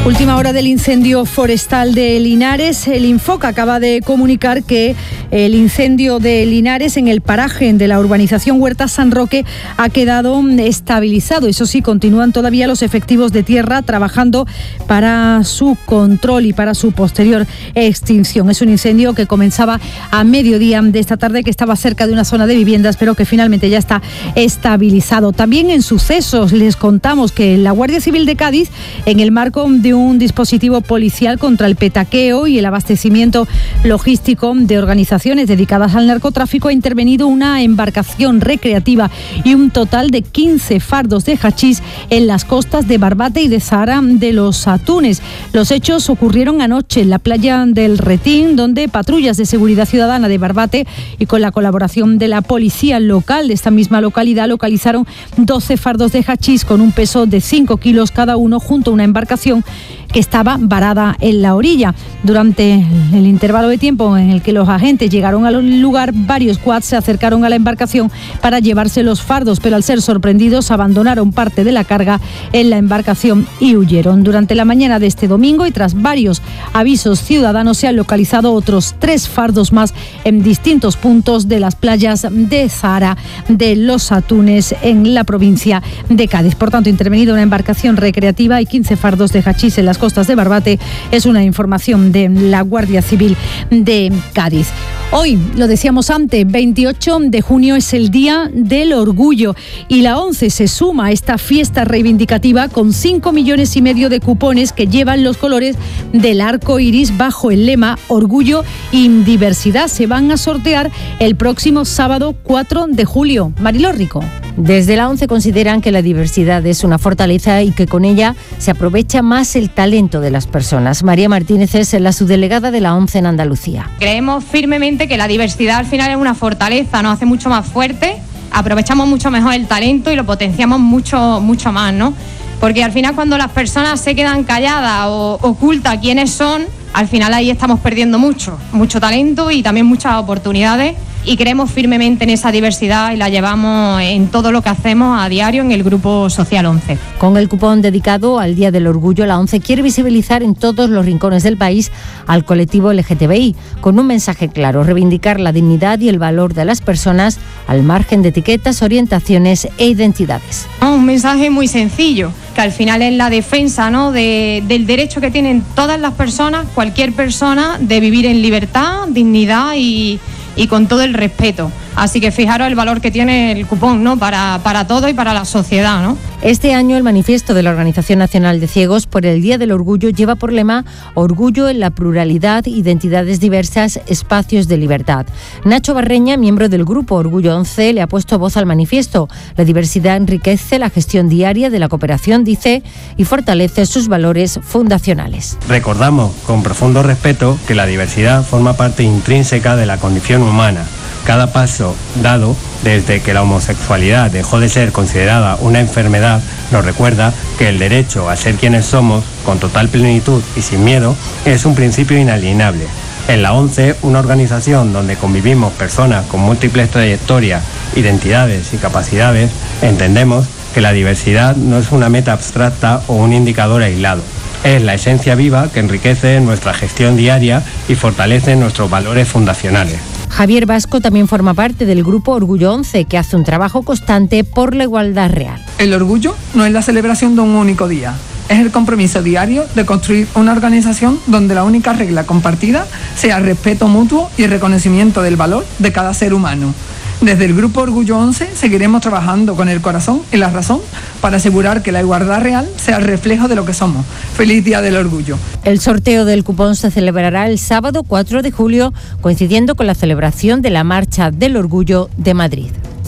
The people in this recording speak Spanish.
Última hora del incendio forestal de Linares. El Infoca acaba de comunicar que el incendio de Linares en el paraje de la urbanización Huerta San Roque ha quedado estabilizado. Eso sí, continúan todavía los efectivos de tierra trabajando para su control y para su posterior extinción. Es un incendio que comenzaba a mediodía de esta tarde, que estaba cerca de una zona de viviendas, pero que finalmente ya está estabilizado. También en sucesos les contamos que la Guardia Civil de Cádiz, en el marco de un dispositivo policial contra el petaqueo y el abastecimiento logístico de organizaciones dedicadas al narcotráfico, ha intervenido una embarcación recreativa y un total de 15 fardos de hachís en las costas de Barbate y de Zahara de los Atunes. Los hechos ocurrieron anoche en la playa del Retín, donde patrullas de seguridad ciudadana de Barbate y con la colaboración de la policía local de esta misma localidad localizaron 12 fardos de hachís con un peso de 5 kilos cada uno junto a una embarcación que estaba varada en la orilla. Durante el intervalo de tiempo en el que los agentes llegaron al lugar, varios quads se acercaron a la embarcación para llevarse los fardos, pero al ser sorprendidos abandonaron parte de la carga en la embarcación y huyeron. Durante la mañana de este domingo y tras varios avisos ciudadanos se han localizado otros 3 fardos más en distintos puntos de las playas de Zahara de los Atunes en la provincia de Cádiz. Por tanto, intervenido una embarcación recreativa y 15 fardos de hachís en las costas de Barbate. Es una información de la Guardia Civil de Cádiz. Hoy, lo decíamos antes, 28 de junio es el Día del Orgullo y la ONCE se suma a esta fiesta reivindicativa con 5,5 millones de cupones que llevan los colores del arco iris bajo el lema Orgullo y Diversidad. Se van a sortear el próximo sábado 4 de julio. Mariló Rico. Desde la ONCE consideran que la diversidad es una fortaleza y que con ella se aprovecha más el talento de las personas. María Martínez es la subdelegada de la ONCE en Andalucía. Creemos firmemente que la diversidad al final es una fortaleza, nos hace mucho más fuerte, aprovechamos mucho mejor el talento y lo potenciamos mucho más, ¿no? Porque al final cuando las personas se quedan calladas o ocultas quiénes son, al final ahí estamos perdiendo mucho talento y también muchas oportunidades. Y creemos firmemente en esa diversidad y la llevamos en todo lo que hacemos a diario en el Grupo Social ONCE. Con el cupón dedicado al Día del Orgullo, la ONCE quiere visibilizar en todos los rincones del país al colectivo LGTBI, con un mensaje claro: reivindicar la dignidad y el valor de las personas al margen de etiquetas, orientaciones e identidades. Un mensaje muy sencillo, que al final es la defensa, ¿no?, del derecho que tienen todas las personas, cualquier persona, de vivir en libertad, dignidad y con todo el respeto. Así que fijaros el valor que tiene el cupón, ¿no?, para todo y para la sociedad, ¿no? Este año el manifiesto de la Organización Nacional de Ciegos por el Día del Orgullo lleva por lema Orgullo en la pluralidad, identidades diversas, espacios de libertad. Nacho Barreña, miembro del Grupo Orgullo 11, le ha puesto voz al manifiesto. La diversidad enriquece la gestión diaria de la cooperación, dice, y fortalece sus valores fundacionales. Recordamos con profundo respeto que la diversidad forma parte intrínseca de la condición humana. Cada paso dado desde que la homosexualidad dejó de ser considerada una enfermedad nos recuerda que el derecho a ser quienes somos, con total plenitud y sin miedo, es un principio inalienable. En la ONCE, una organización donde convivimos personas con múltiples trayectorias, identidades y capacidades, entendemos que la diversidad no es una meta abstracta o un indicador aislado. Es la esencia viva que enriquece nuestra gestión diaria y fortalece nuestros valores fundacionales. Javier Vasco también forma parte del Grupo Orgullo 11, que hace un trabajo constante por la igualdad real. El orgullo no es la celebración de un único día, es el compromiso diario de construir una organización donde la única regla compartida sea el respeto mutuo y el reconocimiento del valor de cada ser humano. Desde el Grupo Orgullo 11 seguiremos trabajando con el corazón y la razón para asegurar que la igualdad real sea el reflejo de lo que somos. ¡Feliz Día del Orgullo! El sorteo del cupón se celebrará el sábado 4 de julio, coincidiendo con la celebración de la Marcha del Orgullo de Madrid.